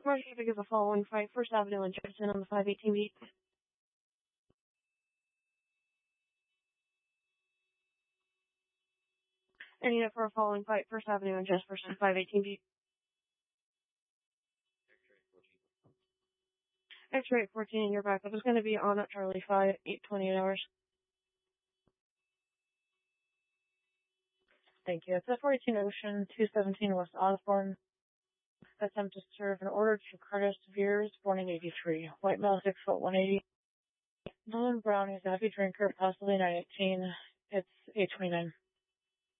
Marshall Traffic is the following flight. First Avenue and Jefferson on the 518 beat. And unit for a following flight. First Avenue and Jefferson 518 beat. X-ray 14, your backup is going to be on at Charlie 5, 828 hours. Thank you. It's F-418 Ocean, 217 West Osborne. Attempt to serve an order to Curtis Veers, born in 83. White male, 6 foot 180. Nolan Brown, he's a heavy drinker, possibly 918. It's 829.